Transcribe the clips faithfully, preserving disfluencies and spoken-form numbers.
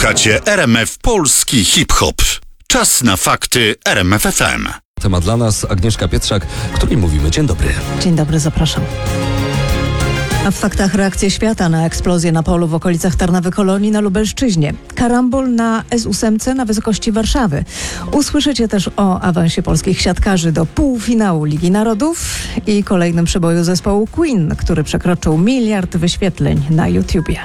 Słuchacie R M F Polski Hip-Hop. Czas na fakty R M F F M. Temat dla nas Agnieszka Pietrzak, której mówimy. Dzień dobry. Dzień dobry, zapraszam. A w faktach reakcje świata na eksplozję na polu w okolicach Tarnawy-Kolonii na Lubelszczyźnie. Karambol na S osiem na wysokości Warszawy. Usłyszycie też o awansie polskich siatkarzy do półfinału Ligi Narodów i kolejnym przeboju zespołu Queen, który przekroczył miliard wyświetleń na YouTubie.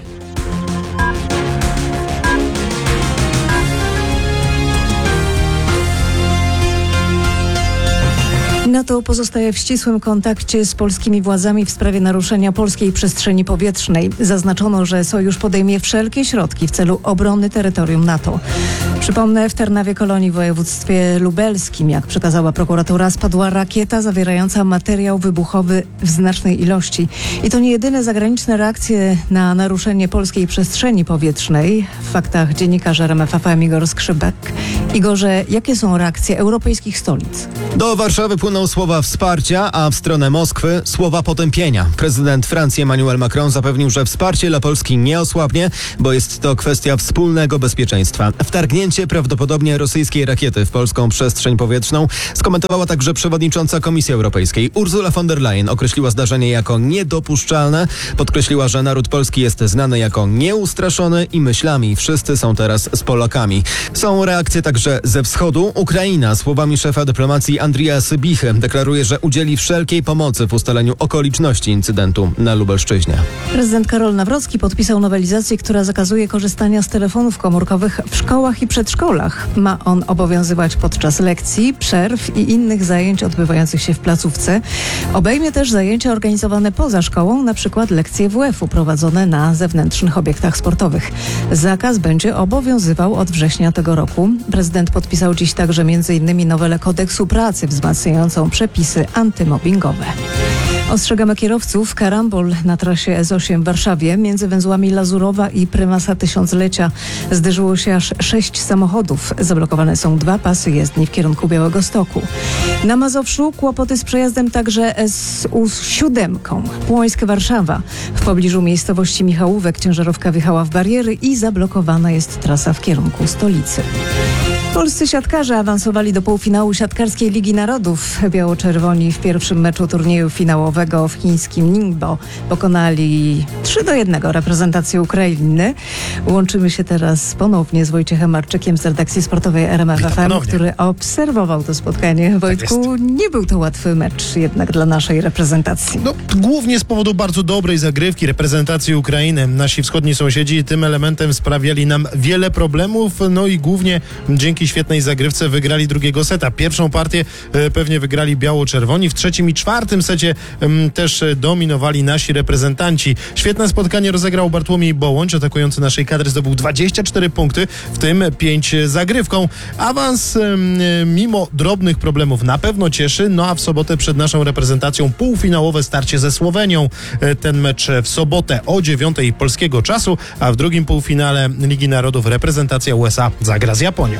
NATO pozostaje w ścisłym kontakcie z polskimi władzami w sprawie naruszenia polskiej przestrzeni powietrznej. Zaznaczono, że sojusz podejmie wszelkie środki w celu obrony terytorium NATO. Przypomnę, w Tarnawie-Kolonii w województwie lubelskim, jak przekazała prokuratura, spadła rakieta zawierająca materiał wybuchowy w znacznej ilości. I to nie jedyne zagraniczne reakcje na naruszenie polskiej przestrzeni powietrznej. W faktach dziennikarz R M F F M Igor Skrzypek. Igorze, jakie są reakcje europejskich stolic? Do Warszawy płyną słowa wsparcia, a w stronę Moskwy słowa potępienia. Prezydent Francji Emmanuel Macron zapewnił, że wsparcie dla Polski nie osłabnie, bo jest to kwestia wspólnego bezpieczeństwa. Wtargnięcie prawdopodobnie rosyjskiej rakiety w polską przestrzeń powietrzną skomentowała także przewodnicząca Komisji Europejskiej. Ursula von der Leyen określiła zdarzenie jako niedopuszczalne. Podkreśliła, że naród polski jest znany jako nieustraszony i myślami wszyscy są teraz z Polakami. Są reakcje także ze wschodu. Ukraina słowami szefa dyplomacji Andrija Sybichy deklaruje, że udzieli wszelkiej pomocy w ustaleniu okoliczności incydentu na Lubelszczyźnie. Prezydent Karol Nawrocki podpisał nowelizację, która zakazuje korzystania z telefonów komórkowych w szkołach i przedszkolach. Ma on obowiązywać podczas lekcji, przerw i innych zajęć odbywających się w placówce. Obejmie też zajęcia organizowane poza szkołą, na przykład lekcje W F u prowadzone na zewnętrznych obiektach sportowych. Zakaz będzie obowiązywał od września tego roku. Prezydent podpisał dziś także między innymi nowelę kodeksu pracy wzmacniającą przepisy antymobbingowe. Ostrzegamy kierowców. Karambol na trasie S osiem w Warszawie między węzłami Lazurowa i Prymasa Tysiąclecia zderzyło się aż sześć samochodów. Zablokowane są dwa pasy jezdni w kierunku Białegostoku. Na Mazowszu kłopoty z przejazdem także S siedem. Płońsk-Warszawa. W pobliżu miejscowości Michałówek ciężarówka wjechała w bariery i zablokowana jest trasa w kierunku stolicy. Polscy siatkarze awansowali do półfinału siatkarskiej Ligi Narodów. Biało-czerwoni w pierwszym meczu turnieju finałowego w chińskim Ningbo pokonali trzy do jednego reprezentację Ukrainy. Łączymy się teraz ponownie z Wojciechem Marczykiem z redakcji sportowej R M F F M, który obserwował to spotkanie. Wojtku, tak nie był to łatwy mecz jednak dla naszej reprezentacji. No, głównie z powodu bardzo dobrej zagrywki reprezentacji Ukrainy. Nasi wschodni sąsiedzi tym elementem sprawiali nam wiele problemów, no i głównie dzięki świetnej zagrywce wygrali drugiego seta. Pierwszą partię e, pewnie wygrali biało-czerwoni. W trzecim i czwartym secie m, też e, dominowali nasi reprezentanci. Świetne spotkanie rozegrał Bartłomiej Bołądź, atakujący naszej kadry zdobył dwadzieścia cztery punkty, w tym pięć zagrywką. Awans e, mimo drobnych problemów na pewno cieszy, no a w sobotę przed naszą reprezentacją półfinałowe starcie ze Słowenią. E, ten mecz w sobotę o dziewiątej polskiego czasu, a w drugim półfinale Ligi Narodów reprezentacja U S A zagra z Japonią.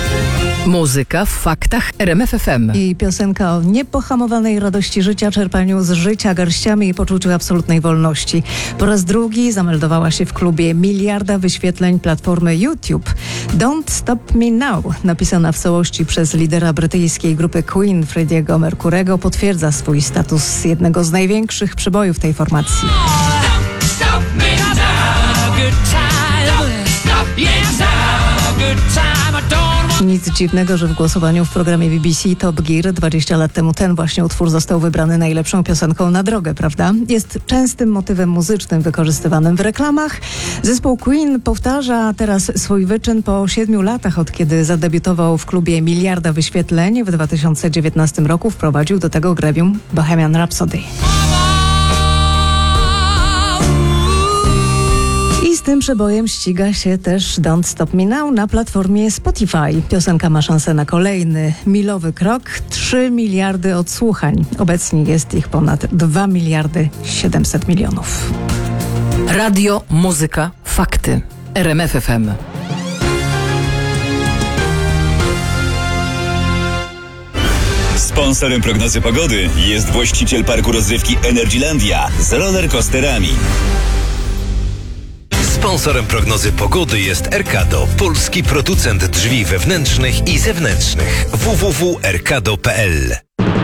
Muzyka w faktach R M F F M. I piosenka o niepohamowanej radości życia, czerpaniu z życia garściami i poczuciu absolutnej wolności. Po raz drugi zameldowała się w klubie miliarda wyświetleń platformy YouTube. Don't Stop Me Now, napisana w całości przez lidera brytyjskiej grupy Queen, Freddie'ego Mercurego, potwierdza swój status jednego z największych przebojów tej formacji. Nic dziwnego, że w głosowaniu w programie B B C Top Gear dwadzieścia lat temu ten właśnie utwór został wybrany najlepszą piosenką na drogę, prawda? Jest częstym motywem muzycznym wykorzystywanym w reklamach. Zespół Queen powtarza teraz swój wyczyn po siedmiu latach, od kiedy zadebiutował w klubie miliarda wyświetleń. W dwa tysiące dziewiętnastym roku wprowadził do tego gremium Bohemian Rhapsody. Z tym przebojem ściga się też Don't Stop Me Now na platformie Spotify. Piosenka ma szansę na kolejny milowy krok. trzy miliardy odsłuchań. Obecnie jest ich ponad dwa miliardy siedemset milionów. Radio, muzyka, fakty. R M F F M. Sponsorem prognozy pogody jest właściciel parku rozrywki Energylandia z rollercoasterami. Sponsorem prognozy pogody jest Erkado, polski producent drzwi wewnętrznych i zewnętrznych. w w w kropka erkado kropka p l.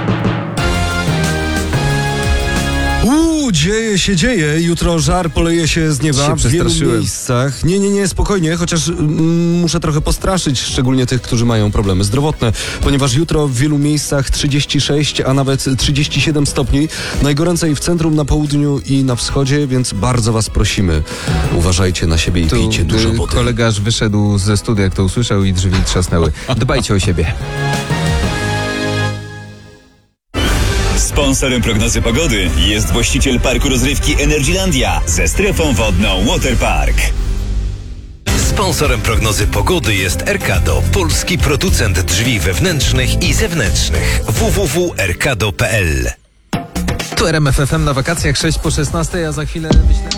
Uuu, dzieje się, dzieje. Jutro żar poleje się z nieba Się w wielu przestraszyłem. miejscach. Nie, nie, nie, spokojnie, chociaż mm, muszę trochę postraszyć, szczególnie tych, którzy mają problemy zdrowotne, ponieważ jutro w wielu miejscach trzydzieści sześć, a nawet trzydzieści siedem stopni. Najgoręcej w centrum, na południu i na wschodzie, więc bardzo was prosimy, uważajcie na siebie i Tu pijcie dużo y, wody. kolegarz wyszedł ze studia, jak to usłyszał i drzwi trzasnęły. Dbajcie o siebie. Sponsorem prognozy pogody jest właściciel parku rozrywki Energylandia ze strefą wodną Waterpark. Sponsorem prognozy pogody jest Erkado, polski producent drzwi wewnętrznych i zewnętrznych. w w w kropka erkado kropka p l. Tu R M F F M na wakacjach sześć po szesnastej, a za chwilę myślę...